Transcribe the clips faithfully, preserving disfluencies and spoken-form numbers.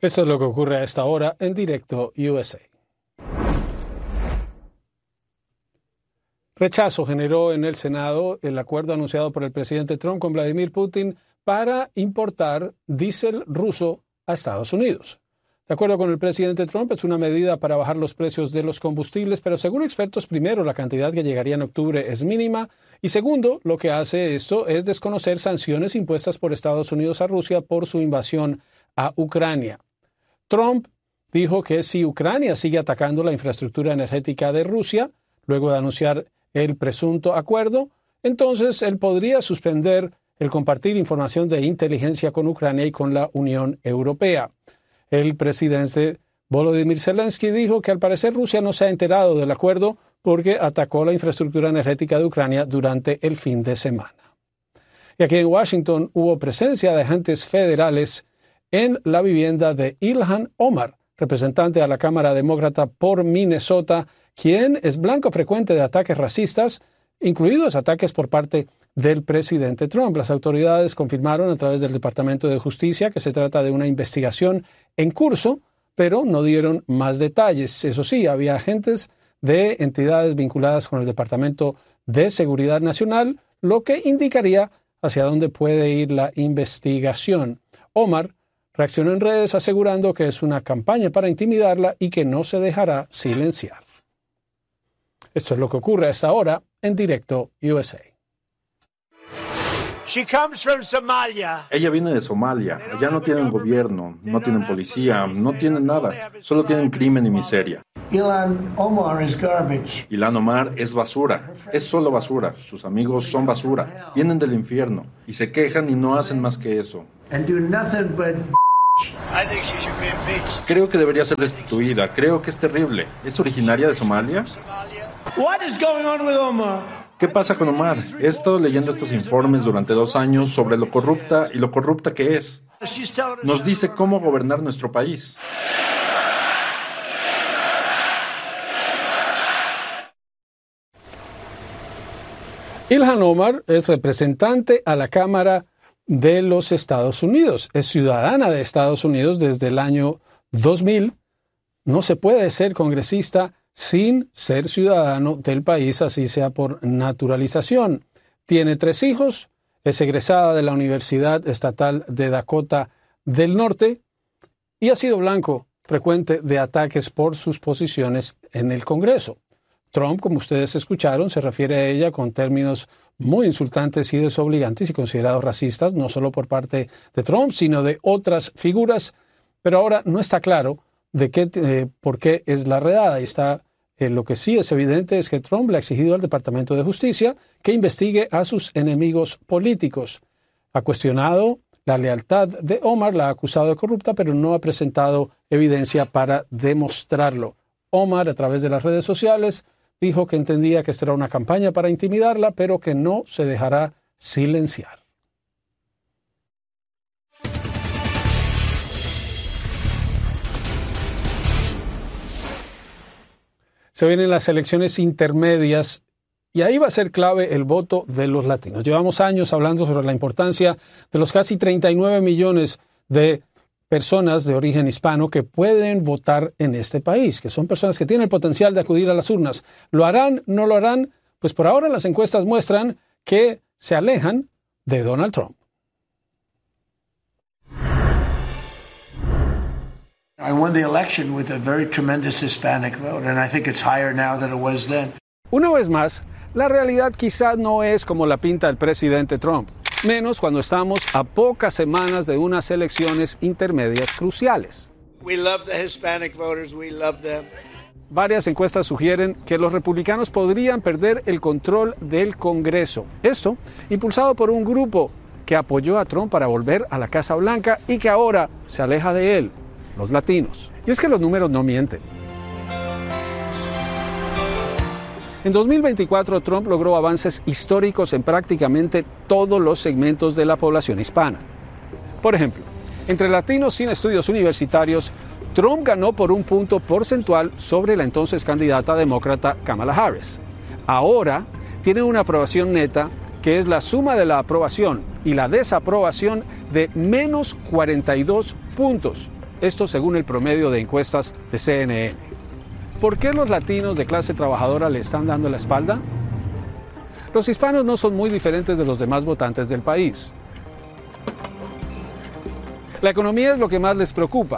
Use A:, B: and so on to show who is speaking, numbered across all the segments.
A: Esto es lo que ocurre a esta hora en Directo U S A. Rechazo generó en el Senado el acuerdo anunciado por el presidente Trump con Vladimir Putin para importar diésel ruso a Estados Unidos. De acuerdo con el presidente Trump, es una medida para bajar los precios de los combustibles, pero según expertos, primero, la cantidad que llegaría en octubre es mínima, y segundo, lo que hace esto es desconocer sanciones impuestas por Estados Unidos a Rusia por su invasión a Ucrania. Trump dijo que si Ucrania sigue atacando la infraestructura energética de Rusia, luego de anunciar el presunto acuerdo, entonces él podría suspender el compartir información de inteligencia con Ucrania y con la Unión Europea. El presidente Volodymyr Zelensky dijo que al parecer Rusia no se ha enterado del acuerdo porque atacó la infraestructura energética de Ucrania durante el fin de semana. Y aquí en Washington hubo presencia de agentes federales en la vivienda de Ilhan Omar, representante a la Cámara Demócrata por Minnesota, quien es blanco frecuente de ataques racistas, incluidos ataques por parte del presidente Trump. Las autoridades confirmaron a través del Departamento de Justicia que se trata de una investigación en curso, pero no dieron más detalles. Eso sí, había agentes de entidades vinculadas con el Departamento de Seguridad Nacional, lo que indicaría hacia dónde puede ir la investigación. Omar reaccionó en redes asegurando que es una campaña para intimidarla y que no se dejará silenciar. Esto es lo que ocurre a esta hora en Directo U S A.
B: She comes from Somalia.
C: Ella viene de Somalia. Allá no tienen gobierno, no tienen policía, no tienen nada. Solo tienen crimen y miseria.
B: Ilhan Omar is garbage.
C: Ilhan Omar es basura. Es solo basura. Sus amigos son basura. Vienen del infierno y se quejan y no hacen más que eso.
B: And do nothing but I think she should be impeached.
C: Creo que debería ser destituida. Creo que es terrible. ¿Es originaria de Somalia?
B: What is going on with Omar?
C: ¿Qué pasa con Omar? He estado leyendo estos informes durante dos años sobre lo corrupta y lo corrupta que es. Nos dice cómo gobernar nuestro país.
A: Ilhan Omar es representante a la Cámara de los Estados Unidos. Es ciudadana de Estados Unidos desde el año dos mil. No se puede ser congresista sin ser ciudadano del país, así sea por naturalización. Tiene tres hijos, es egresada de la Universidad Estatal de Dakota del Norte y ha sido blanco frecuente de ataques por sus posiciones en el Congreso. Trump, como ustedes escucharon, se refiere a ella con términos muy insultantes y desobligantes y considerados racistas, no solo por parte de Trump, sino de otras figuras, pero ahora no está claro de qué, eh, por qué es la redada. Y está, eh, lo que sí es evidente es que Trump le ha exigido al Departamento de Justicia que investigue a sus enemigos políticos. Ha cuestionado la lealtad de Omar, la ha acusado de corrupta, pero no ha presentado evidencia para demostrarlo. Omar, a través de las redes sociales, dijo que entendía que esto era una campaña para intimidarla, pero que no se dejará silenciar. Se vienen las elecciones intermedias y ahí va a ser clave el voto de los latinos. Llevamos años hablando sobre la importancia de los casi treinta y nueve millones de personas de origen hispano que pueden votar en este país, que son personas que tienen el potencial de acudir a las urnas. ¿Lo harán? ¿No lo harán? Pues por ahora las encuestas muestran que se alejan de Donald Trump.
B: I won the election with a very tremendous Hispanic vote, and I think it's higher now than it was then.
A: Una vez más, la realidad quizás no es como la pinta el presidente Trump, menos cuando estamos a pocas semanas de unas elecciones intermedias cruciales.
B: We love the Hispanic voters, we love them.
A: Varias encuestas sugieren que los republicanos podrían perder el control del Congreso. Esto impulsado por un grupo que apoyó a Trump para volver a la Casa Blanca y que ahora se aleja de él, los latinos. Y es que los números no mienten. En dos mil veinticuatro, Trump logró avances históricos en prácticamente todos los segmentos de la población hispana. Por ejemplo, entre latinos sin estudios universitarios, Trump ganó por un punto porcentual sobre la entonces candidata demócrata Kamala Harris. Ahora tiene una aprobación neta que es la suma de la aprobación y la desaprobación de menos cuarenta y dos puntos. Esto según el promedio de encuestas de C N N. ¿Por qué los latinos de clase trabajadora le están dando la espalda? Los hispanos no son muy diferentes de los demás votantes del país. La economía es lo que más les preocupa.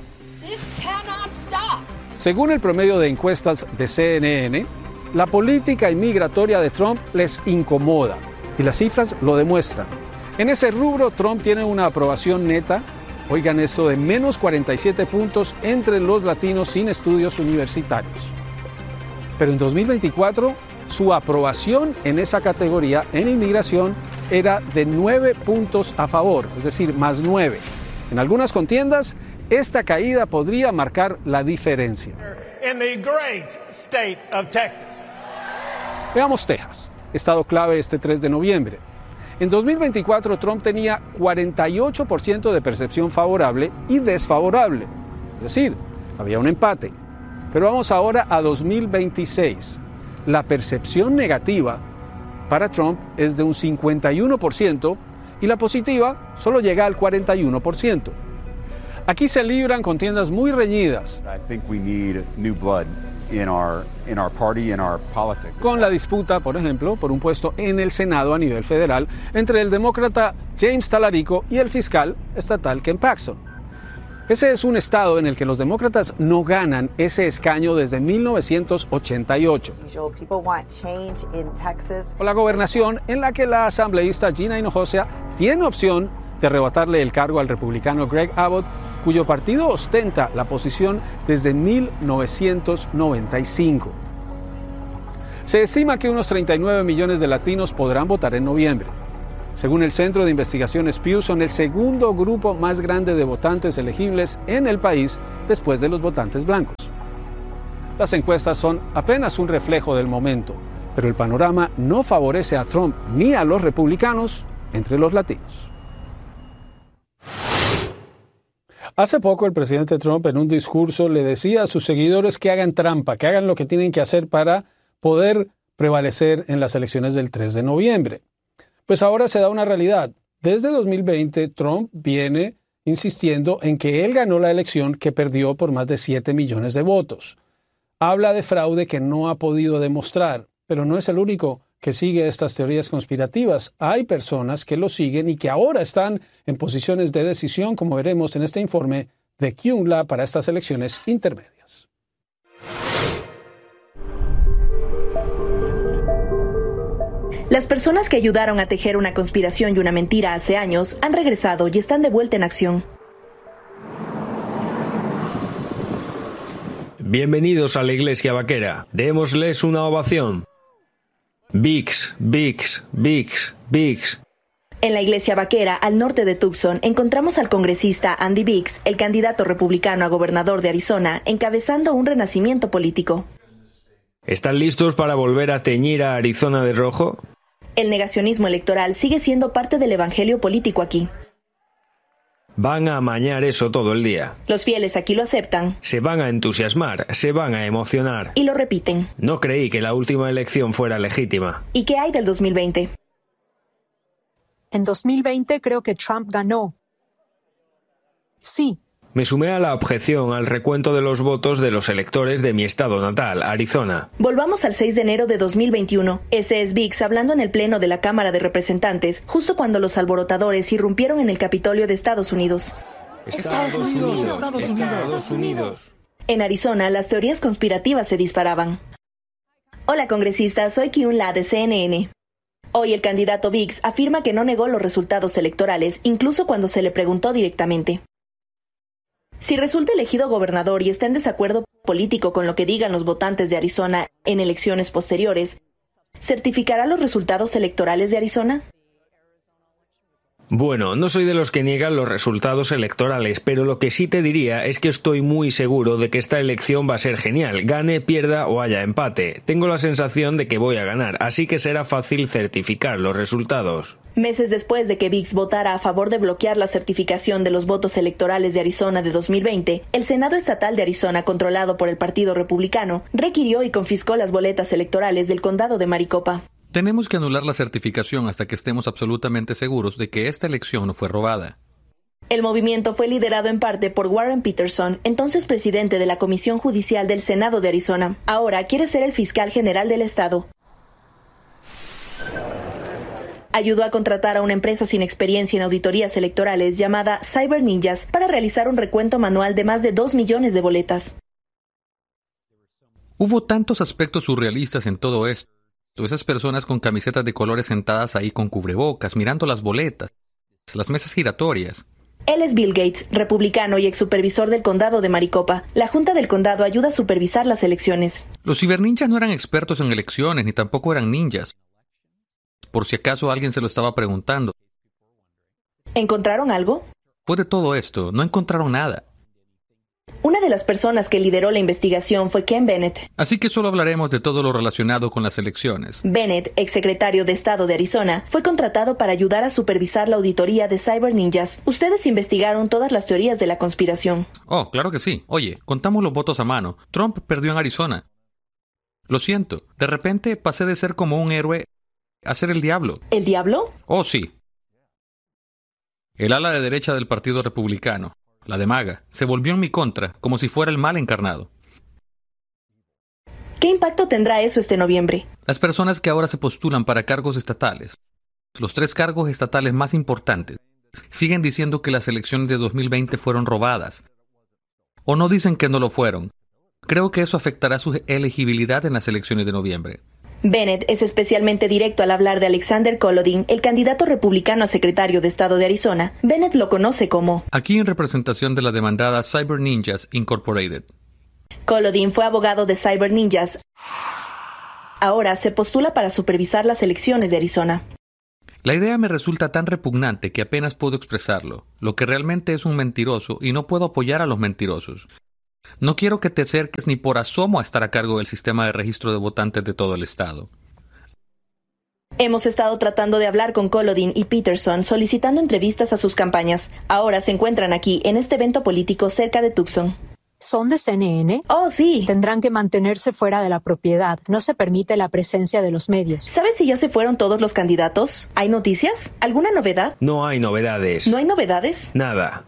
A: Según el promedio de encuestas de C N N, la política inmigratoria de Trump les incomoda y las cifras lo demuestran. En ese rubro, Trump tiene una aprobación neta, oigan esto, de menos cuarenta y siete puntos entre los latinos sin estudios universitarios. Pero en dos mil veinticuatro, su aprobación en esa categoría en inmigración era de nueve puntos a favor, es decir, más nueve. En algunas contiendas, esta caída podría marcar la diferencia.
D: In the great state of Texas.
A: Veamos Texas, estado clave este tres de noviembre. En dos mil veinticuatro, Trump tenía cuarenta y ocho por ciento de percepción favorable y desfavorable. Es decir, había un empate. Pero vamos ahora a dos mil veintiséis. La percepción negativa para Trump es de un cincuenta y uno por ciento y la positiva solo llega al cuarenta y uno por ciento. Aquí se libran contiendas muy reñidas. Con la disputa, por ejemplo, por un puesto en el Senado a nivel federal entre el demócrata James Talarico y el fiscal estatal Ken Paxton. Ese es un estado en el que los demócratas no ganan ese escaño desde mil novecientos ochenta y ocho. O la gobernación en la que la asambleísta Gina Hinojosa tiene opción de arrebatarle el cargo al republicano Greg Abbott, cuyo partido ostenta la posición desde mil novecientos noventa y cinco. Se estima que unos treinta y nueve millones de latinos podrán votar en noviembre. Según el Centro de Investigaciones Pew, son el segundo grupo más grande de votantes elegibles en el país después de los votantes blancos. Las encuestas son apenas un reflejo del momento, pero el panorama no favorece a Trump ni a los republicanos entre los latinos. Hace poco el presidente Trump en un discurso le decía a sus seguidores que hagan trampa, que hagan lo que tienen que hacer para poder prevalecer en las elecciones del tres de noviembre. Pues ahora se da una realidad. Desde dos mil veinte, Trump viene insistiendo en que él ganó la elección que perdió por más de siete millones de votos. Habla de fraude que no ha podido demostrar, pero no es el único que sigue estas teorías conspirativas. Hay personas que lo siguen y que ahora están en posiciones de decisión, como veremos en este informe de Q U N L A para estas elecciones intermedias.
E: Las personas que ayudaron a tejer una conspiración y una mentira hace años han regresado y están de vuelta en acción.
F: Bienvenidos a la Iglesia Vaquera. Démosles una ovación. Biggs, Biggs, Biggs, Biggs.
E: En la Iglesia Vaquera, al norte de Tucson, encontramos al congresista Andy Biggs, el candidato republicano a gobernador de Arizona, encabezando un renacimiento político.
F: ¿Están listos para volver a teñir a Arizona de rojo?
E: El negacionismo electoral sigue siendo parte del evangelio político aquí.
F: Van a amañar eso todo el día.
E: Los fieles aquí lo aceptan.
F: Se van a entusiasmar, se van a emocionar.
E: Y lo repiten.
F: No creí que la última elección fuera legítima.
E: ¿Y qué hay del dos mil veinte?
G: En dos mil veinte creo que Trump ganó. Sí.
F: Me sumé a la objeción al recuento de los votos de los electores de mi estado natal, Arizona.
E: Volvamos al seis de enero de dos mil veintiuno. Ese es Biggs hablando en el pleno de la Cámara de Representantes, justo cuando los alborotadores irrumpieron en el Capitolio de Estados Unidos.
F: Estados Unidos, Estados Unidos, Estados Unidos.
E: En Arizona, las teorías conspirativas se disparaban. Hola, congresista, soy Q U N L A de C N N. Hoy el candidato Biggs afirma que no negó los resultados electorales, incluso cuando se le preguntó directamente. Si resulta elegido gobernador y está en desacuerdo político con lo que digan los votantes de Arizona en elecciones posteriores, ¿certificará los resultados electorales de Arizona?
F: Bueno, no soy de los que niegan los resultados electorales, pero lo que sí te diría es que estoy muy seguro de que esta elección va a ser genial, gane, pierda o haya empate. Tengo la sensación de que voy a ganar, así que será fácil certificar los resultados.
E: Meses después de que Biggs votara a favor de bloquear la certificación de los votos electorales de Arizona de dos mil veinte, el Senado Estatal de Arizona, controlado por el Partido Republicano, requirió y confiscó las boletas electorales del condado de Maricopa.
H: Tenemos que anular la certificación hasta que estemos absolutamente seguros de que esta elección no fue robada.
E: El movimiento fue liderado en parte por Warren Peterson, entonces presidente de la Comisión Judicial del Senado de Arizona. Ahora quiere ser el fiscal general del estado. Ayudó a contratar a una empresa sin experiencia en auditorías electorales llamada Cyber Ninjas para realizar un recuento manual de más de dos millones de boletas.
H: Hubo tantos aspectos surrealistas en todo esto. Esas personas con camisetas de colores sentadas ahí con cubrebocas, mirando las boletas, las mesas giratorias.
E: Él es Bill Gates, republicano y ex supervisor del condado de Maricopa. La Junta del Condado ayuda a supervisar las elecciones.
H: Los ciberninjas no eran expertos en elecciones, ni tampoco eran ninjas. Por si acaso alguien se lo estaba preguntando.
E: ¿Encontraron algo?
H: Después de todo esto, no encontraron nada.
E: Una de las personas que lideró la investigación fue Ken Bennett.
H: Así que solo hablaremos de todo lo relacionado con las elecciones.
E: Bennett, exsecretario de Estado de Arizona, fue contratado para ayudar a supervisar la auditoría de Cyber Ninjas. Ustedes investigaron todas las teorías de la conspiración.
H: Oh, claro que sí. Oye, contamos los votos a mano. Trump perdió en Arizona. Lo siento, de repente pasé de ser como un héroe a ser el diablo.
E: ¿El diablo?
H: Oh, sí. El ala de derecha del Partido Republicano, la de MAGA, se volvió en mi contra, como si fuera el mal encarnado.
E: ¿Qué impacto tendrá eso este noviembre?
H: Las personas que ahora se postulan para cargos estatales, los tres cargos estatales más importantes, siguen diciendo que las elecciones de dos mil veinte fueron robadas. O no dicen que no lo fueron. Creo que eso afectará su elegibilidad en las elecciones de noviembre.
E: Bennett es especialmente directo al hablar de Alexander Kolodin, el candidato republicano a secretario de Estado de Arizona. Bennett lo conoce como...
H: Aquí en representación de la demandada Cyber Ninjas Incorporated.
E: Kolodin fue abogado de Cyber Ninjas. Ahora se postula para supervisar las elecciones de Arizona.
H: La idea me resulta tan repugnante que apenas puedo expresarlo. Lo que realmente es un mentiroso y no puedo apoyar a los mentirosos. No quiero que te acerques ni por asomo a estar a cargo del sistema de registro de votantes de todo el estado.
E: Hemos estado tratando de hablar con Kolodin y Peterson solicitando entrevistas a sus campañas. Ahora se encuentran aquí en este evento político cerca de Tucson.
G: ¿Son de C N N?
E: Oh, sí.
G: Tendrán que mantenerse fuera de la propiedad. No se permite la presencia de los medios.
E: ¿Sabes si ya se fueron todos los candidatos? ¿Hay noticias? ¿Alguna novedad?
F: No hay novedades.
E: ¿No hay novedades?
F: Nada.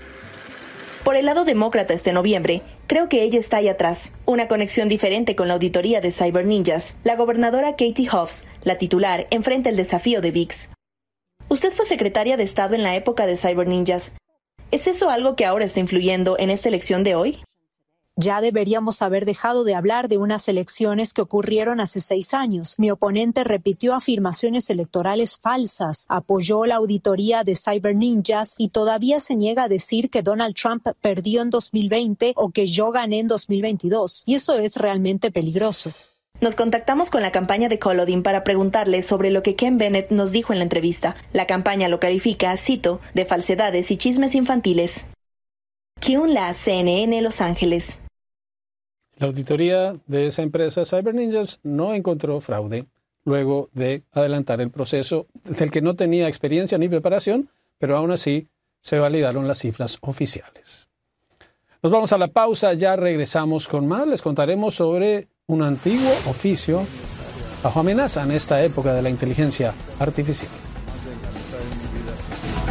E: Por el lado demócrata este noviembre, creo que ella está ahí atrás. Una conexión diferente con la auditoría de Cyber Ninjas. La gobernadora Katie Hobbs, la titular, enfrenta el desafío de V I X. Usted fue secretaria de Estado en la época de Cyber Ninjas. ¿Es eso algo que ahora está influyendo en esta elección de hoy?
G: Ya deberíamos haber dejado de hablar de unas elecciones que ocurrieron hace seis años. Mi oponente repitió afirmaciones electorales falsas, apoyó la auditoría de Cyber Ninjas y todavía se niega a decir que Donald Trump perdió en dos mil veinte o que yo gané en dos mil veintidós. Y eso es realmente peligroso.
E: Nos contactamos con la campaña de Kolodin para preguntarle sobre lo que Ken Bennett nos dijo en la entrevista. La campaña lo califica, cito, de falsedades y chismes infantiles. Kyun La, C N N, Los Ángeles.
A: La auditoría de esa empresa Cyber Ninjas no encontró fraude luego de adelantar el proceso del que no tenía experiencia ni preparación, pero aún así se validaron las cifras oficiales. Nos vamos a la pausa, ya regresamos con más. Les contaremos sobre un antiguo oficio bajo amenaza en esta época de la inteligencia artificial.